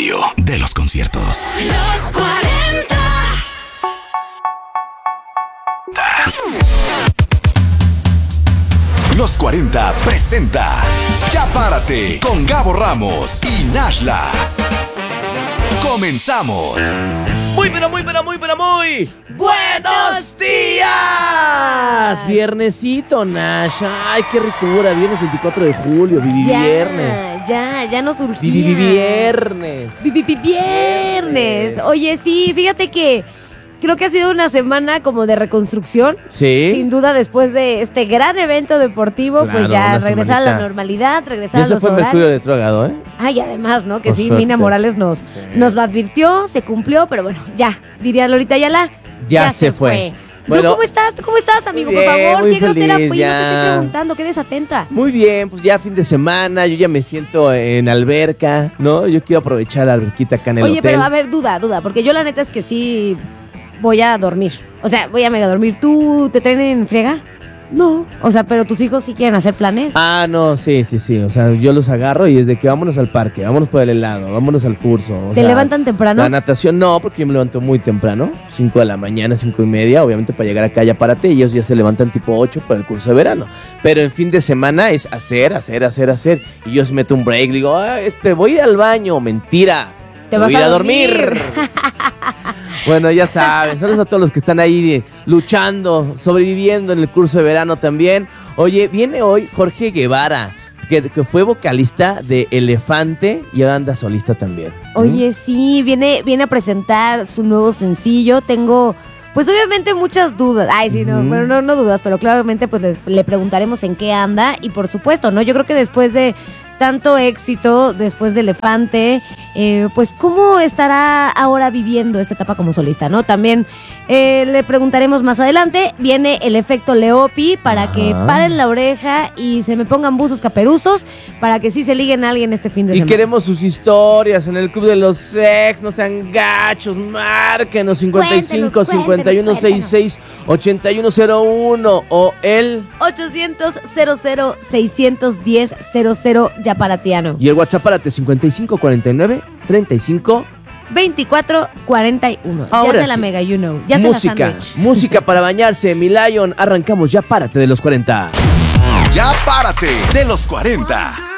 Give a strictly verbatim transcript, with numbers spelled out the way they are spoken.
radio de los conciertos. Los cuarenta. Los cuarenta presenta Ya Párate con Gabo Ramos y Nashla. Comenzamos. Muy, pero muy, pero muy, pero muy ¡buenos días! Viernesito, Nash. Ay, qué ricura. Viernes veinticuatro de julio. Vivi ya, viernes. Ya, ya nos surgía. Vivi viernes. Vivi viernes. Oye, sí, fíjate que creo que ha sido una semana como de reconstrucción. Sí. Sin duda, después de este gran evento deportivo, Claro, pues ya una regresar a semanita. la normalidad, regresar Ya a se los fue Mercurio horarios. retrógrado, ¿eh? Ay, además, ¿no? Que Por sí, suerte. Mina Morales nos, nos lo advirtió, se cumplió, pero bueno, ya, diría Lolita Ayala, Ya se fue. ¿Tú Bueno, cómo estás? ¿Tú cómo estás, amigo? muy Por bien, favor, muy qué grosera feliz, fui, no te ya. estoy preguntando, qué desatenta. Muy bien, pues ya fin de semana. Yo ya me siento en alberca, ¿no? Yo quiero aprovechar la alberquita acá en el Oye, hotel. pero a ver, duda, duda, porque yo la neta es que sí voy a dormir. O sea, voy a mega dormir. ¿Tú te traen en friega? No. O sea, pero tus hijos sí quieren hacer planes. Ah, no, sí, sí, sí. O sea, yo los agarro y es de que vámonos al parque, vámonos por el helado, vámonos al curso. O ¿Te sea, levantan temprano? La natación no, porque yo me levanto muy temprano, cinco de la mañana, cinco y media, obviamente para llegar acá ya párate, y ellos ya se levantan tipo ocho para el curso de verano. Pero en fin de semana es hacer, hacer, hacer, hacer. Y yo se meto un break, digo, ah, este, voy a ir al baño, mentira. Te voy vas a ir a a dormir. dormir. Bueno, ya saben, saludos a todos los que están ahí eh, luchando, sobreviviendo en el curso de verano también. Oye, viene hoy Jorge Guevara, que, que fue vocalista de Elefante y ahora anda solista también. Oye, sí, viene, viene a presentar su nuevo sencillo. Tengo, pues obviamente muchas dudas. Ay, sí, no, Ujú. pero no, no dudas, pero claramente pues les- le preguntaremos en qué anda. Y por supuesto, ¿no? Yo creo que después de tanto éxito, después de Elefante, eh, pues cómo estará ahora viviendo esta etapa como solista, ¿no? También eh, le preguntaremos más adelante. Viene el efecto Leopi para Ajá. que paren la oreja y se me pongan buzos caperuzos para que sí se liguen a alguien este fin de Y semana. queremos sus historias en el Club de los Ex, no sean gachos, márquenos cincuenta y cinco, Cuéntenos, cincuenta y uno, sesenta y seis, ochenta y uno cero uno o el... ochocientos, cero cero, seiscientos diez, cero cero, ya para Tiano. Y el WhatsApp párate cincuenta y cinco, cuarenta y nueve, treinta y cinco. veinticuatro cuarenta y uno. Ahora Ya se la sí. mega, you know. Ya se Música, la sándwich. música para bañarse, mi Lion. Arrancamos Ya Párate de los cuarenta. Ya Párate de los cuarenta.